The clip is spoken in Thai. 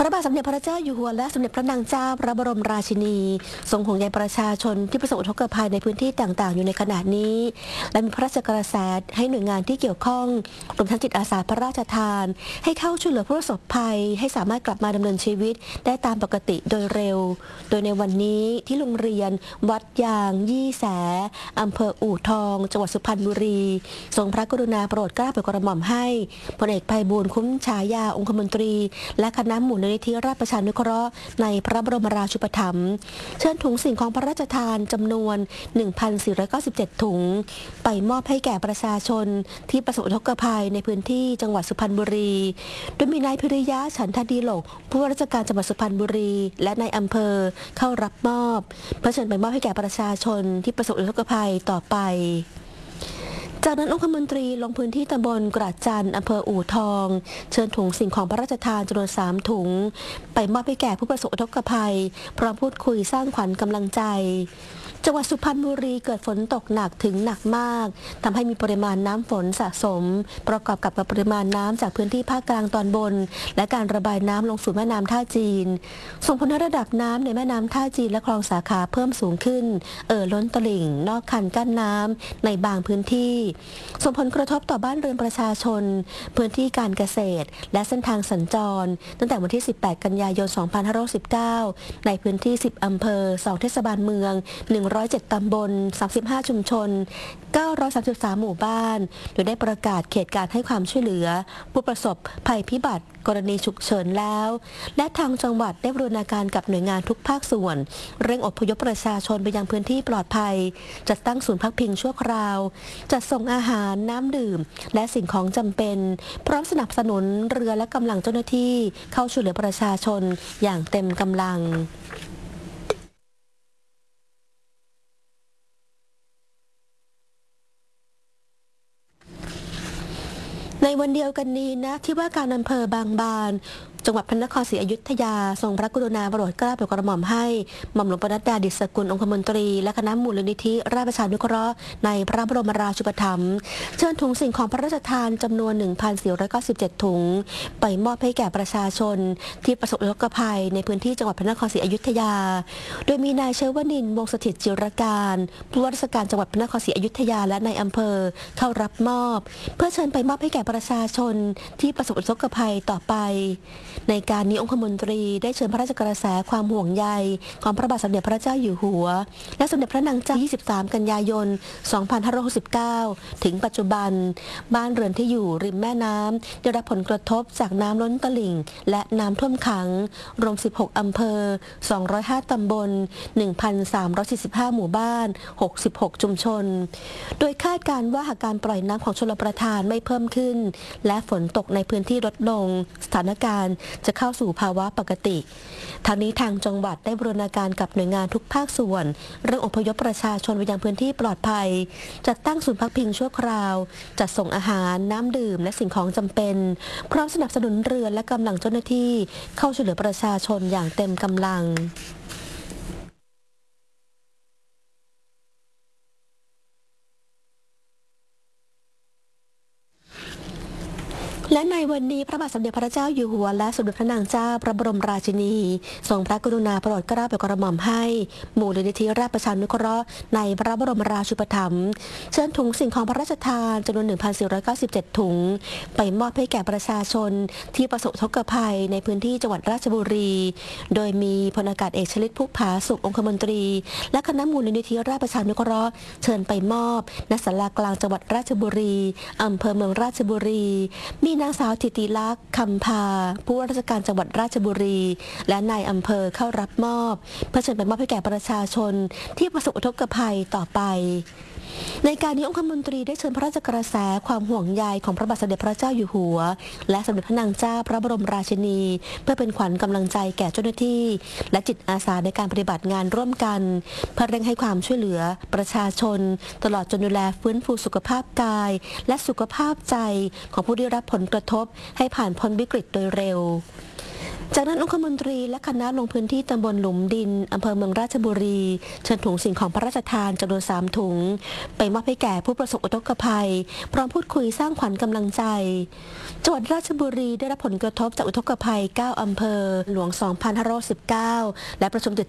ระบาทสมเด็จพระเจ้าอยู่หัวและสมเด็จพระนางเจ้าพระบรมราชินีทรงห่วงใยประชาชนที่ประสบอุทกภัยในพื้นที่ต่างๆอยู่ในขณะนี้และมีพระราชกระแสให้หน่วยงานที่เกี่ยวข้องรวมทั้งจิตอาสาพระราชทานให้เข้าช่วยเหลือผู้ประสบภัยให้สามารถกลับมาดำเนินชีวิตได้ตามปกติโดยเร็วโดยในวันนี้ที่โรงเรียนวัดยางยี่แสอำเภออู่ทองจังหวัดสุพรรณบุรีทรงพระกรุณาโปรดเกล้าโปรดกระหม่อมให้พลเอกไพบูลย์คุ้มฉายาองคมนตรีและคณะมูลนิธิราชประชานุเคราะห์ในพระบรมราชูปถัมภ์เชิญถุงสิ่งของพระราชทานจำนวน 1,497 ถุงไปมอบให้แก่ประชาชนที่ประสบอุทกภัยในพื้นที่จังหวัดสุพรรณบุรีโดยมีนายพิริยะฉันทดีโลกผู้ว่าราชการจังหวัดสุพรรณบุรีและนายอำเภอเข้ารับมอบเพื่อเชิญไปมอบให้แก่ประชาชนที่ประสบอุทกภัยต่อไปจากนั้นองคมนตรีลงพื้นที่ตำบลกระจันอำเภออู่ทองเชิญถุงสิ่งของพระราชทานจำนวน3 ถุงไปมอบให้แก่ผู้ประสบอุทกภัยพร้อมพูดคุยสร้างขวัญกำลังใจจังหวัดสุพรรณบุรีเกิดฝนตกหนักถึงหนักมากทำให้มีปริมาณน้ำฝนสะสมประกอบกับปริมาณน้ำจากพื้นที่ภาคกลางตอนบนและการระบายน้ำลงสู่แม่น้ำท่าจีนส่งผลให้ระดับน้ำในแม่น้ำท่าจีนและคลองสาขาเพิ่มสูงขึ้นล้นตลิ่งนอกคันกั้นน้ำในบางพื้นที่ส่งผลกระทบต่อบ้านเรือนประชาชนพื้นที่การเกษตรและเส้นทางสัญจรตั้งแต่วันที่18 กันยายน 2519ในพื้นที่10 อำเภอ2 เทศบาลเมือง107 ตำบล35 ชุมชน933 หมู่บ้านโดยได้ประกาศเขตการให้ความช่วยเหลือผู้ประสบภัยพิบัติกรณีฉุกเฉินแล้วและทางจังหวัดได้บูรณาการกับหน่วยงานทุกภาคส่วนเร่งอพยพประชาชนไปยังพื้นที่ปลอดภัยจัดตั้งศูนย์พักพิงชั่วคราวจัดส่งอาหารน้ำดื่มและสิ่งของจำเป็นพร้อมสนับสนุนเรือและกำลังเจ้าหน้าที่เข้าช่วยเหลือประชาชนอย่างเต็มกำลังในวันเดียวกันนี้นะที่ว่าการอำเภอบางบานจังหวัดพระนครศรีอยุธยาทรงพระกรุณาโปรดเกล้าโปรดกระหม่อมให้หม่อมหลวงปนัดดาดิษฐกุลองคมนตรีและคณะมูลนิธิราชประชานุเคราะห์ในพระบรมราชูปถัมภ์เชิญถุงสิ่งของพระราชทานจำนวน 1,497 ถุงไปมอบให้แก่ประชาชนที่ประสบอุทกภัยในพื้นที่จังหวัดพระนครศรีอยุธยาโดยมีนายเชวนินทร์วงศ์สถิตจิรการผู้ว่าราชการจังหวัดพระนครศรีอยุธยาและนายอำเภอเข้ารับมอบเพื่อเชิญไปมอบให้แก่ประชาชนที่ประสบอุทกภัยต่อไปในการนี้องคมนตรีได้เชิญพระราชกระแสความห่วงใยของพระบาทสมเด็จพระเจ้าอยู่หัวและสมเด็จพระนางเจ้า23 กันยายน 2569ถึงปัจจุบันบ้านเรือนที่อยู่ริมแม่น้ำได้รับผลกระทบจากน้ำล้นตลิ่งและน้ำท่วมขังรวม16 อำเภอ205 ตำบล 1,345 หมู่บ้าน66 ชุมชนโดยคาดการณ์ว่าหากการปล่อยน้ำของชลประทานไม่เพิ่มขึ้นและฝนตกในพื้นที่ลดลงสถานการณ์จะเข้าสู่ภาวะปกติทางนี้ทางจังหวัดได้บูรณาการกับหน่วยงานทุกภาคส่วนเรื่องอพยพประชาชนไปยังพื้นที่ปลอดภัยจัดตั้งศูนย์พักพิงชั่วคราวจัดส่งอาหารน้ำดื่มและสิ่งของจำเป็นพร้อมสนับสนุนเรือและกำลังเจ้าหน้าที่เข้าช่วยเหลือประชาชนอย่างเต็มกำลังและในวันนี้พระบาทสมเด็จพระเจ้าอยู่หัวและสมเด็จพระนางเจ้าพระบรมราชินีทรงพระกรุณาโปรดเกล้าโปรดกระหม่อมให้มูลนิธิราชประชานุเคราะห์ในพระบรมราชูปถัมภ์เชิญถุงสิ่งของพระราชทานจำนวน 1,497 ถุงไปมอบให้แก่ประชาชนที่ประสบอุทกภัยในพื้นที่จังหวัดราชบุรีโดยมีพลอากาศเอกชลิตพุกผาสุของคมนตรีและคณะมูลนิธิราชประชานุเคราะห์เชิญไปมอบณศาลากลางจังหวัดราชบุรีอำเภอเมืองราชบุรีมีนางสาวธิติลักษณ์คำพาผู้ว่าราชการจังหวัดราชบุรีและนายอำเภอเข้ารับมอบเพื่อเชิญไปมอบให้แก่ประชาชนที่ประสบอุทกภัยต่อไปในการนี้องคมนตรีได้เชิญพระราชกระแสความห่วงใยของพระบาทสมเด็จพระเจ้าอยู่หัวและสมเด็จพระนางเจ้าพระบรมราชินีเพื่อเป็นขวัญกำลังใจแก่เจ้าหน้าที่และจิตอาสาในการปฏิบัติงานร่วมกันเพื่อเร่งให้ความช่วยเหลือประชาชนตลอดจนดูแลฟื้นฟูสุขภาพกายและสุขภาพใจของผู้ได้รับผลกระทบให้ผ่านพ้นวิกฤตโดยเร็วจากนั้นองคมนตรีและคณะลงพื้นที่ตำบลหลุมดินอำเภอเมืองราชบุรีเชิญถุงสิ่งของพระราชทานจำนวน3 ถุงไปมอบให้แก่ผู้ประสบอุทกภัยพร้อมพูดคุยสร้างขวัญกำลังใจจังหวัดราชบุรีได้รับผลกระทบจากอุทกภัย9 อำเภอหลวง 2519และประชุมติด